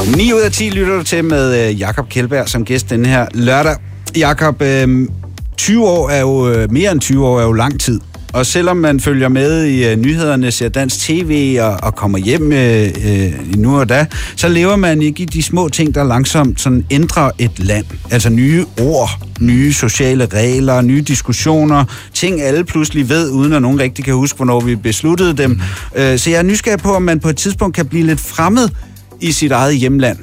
9 ud af 10 lytter du til med Jakob Kjeldberg som gæst den her lørdag. Jakob, 20 år er jo, mere end 20 år er jo lang tid. Og selvom man følger med i nyhederne, ser dansk tv og kommer hjem nu og da, så lever man ikke i de små ting, der langsomt sådan ændrer et land. Altså nye ord, nye sociale regler, nye diskussioner, ting alle pludselig ved, uden at nogen rigtig kan huske, hvornår vi besluttede dem. Så jeg er nysgerrig på, om man på et tidspunkt kan blive lidt fremmed i sit eget hjemland.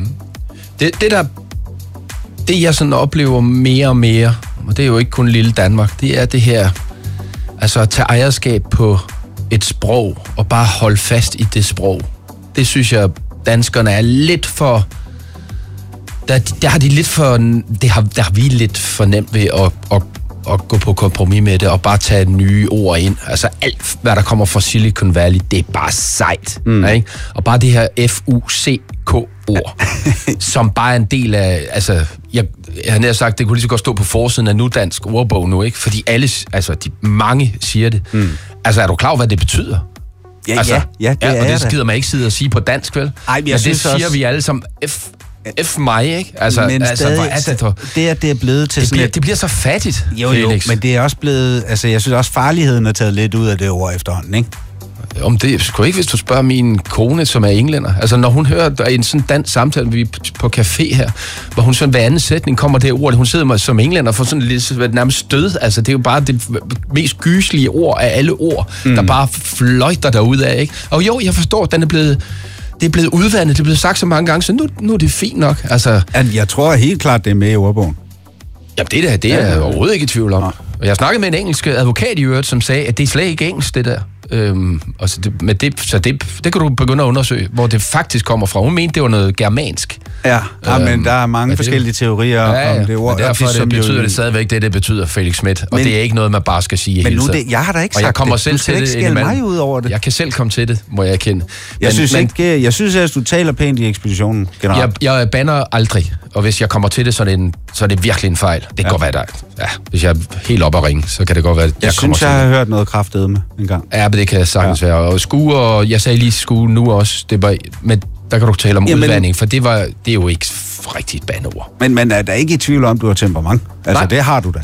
Det jeg sådan oplever mere og mere, og det er jo ikke kun lille Danmark, det er det her, altså at tage ejerskab på et sprog, og bare holde fast i det sprog. Det synes jeg, danskerne er lidt for... Der har vi lidt for nemt ved at gå på kompromis med det, og bare tage nye ord ind. Altså alt, hvad der kommer fra Silicon Valley, det er bare sejt. Ikke? Og bare det her FUCK-ord, som bare er en del af... Altså, jeg har nær sagt, det kunne lige så godt stå på forsiden af Nudansk ordbog nu, ikke? Fordi alle, altså mange siger det. Altså, er du klar over, hvad det betyder? Ja, altså, det er og det skider man ikke sidde og sige på dansk, vel? Ej, men det siger også... vi alle som F mig, ikke? Altså, men stadig, hvor er det, det, at det er blevet til sådan det bliver så fattigt, jo, Felix. Men det er også blevet... Altså, jeg synes også, farligheden er taget lidt ud af det ord efterhånden, ikke? Om det sgu ikke, hvis du spørger min kone, som er englænder. Altså, når hun hører en sådan dansk samtale, vi på café her, hvor hun sådan hver anden sætning kommer det ord, hun sidder som englænder og får sådan lidt nærmest stød. Altså, det er jo bare det mest gyselige ord af alle ord, der bare fløjter derudad, ikke? Og jo, jeg forstår, den er blevet... Det er blevet udvandet, det er blevet sagt så mange gange, så nu er det fint nok. Altså, jeg tror helt klart, det er med i ordbogen. Jamen, det er jeg overhovedet ikke i tvivl om. Og jeg snakkede med en engelsk advokat i øvrigt, som sagde, at det er slet ikke engelsk, det der. Det kan du begynde at undersøge, hvor det faktisk kommer fra. Hun mente, det var noget germansk. Ja, men der er mange forskellige teorier om det ord. Men derfor betyder det stadigvæk det betyder, Felix Schmidt. Og det er ikke noget, man bare skal sige hele tiden. Men jeg har da ikke sagt jeg kommer det. Selv til det ikke mig ud over det. Jeg kan selv komme til det, må jeg erkende. Jeg synes, at du taler pænt i ekspeditionen generelt. Jeg banner aldrig. Og hvis jeg kommer til det, så er det virkelig en fejl. Det kan godt være, hvis jeg er helt op at ringe, så kan det godt være, jeg synes, jeg har hørt noget kraftedeme en gang. Ja, men det kan sagtens være. Og skue, og jeg sagde lige skue nu også, det var, men der kan du tale om udvandring, for det er jo ikke rigtigt bandeord. Men man er da ikke i tvivl om, du har temperament. Altså, det har du da.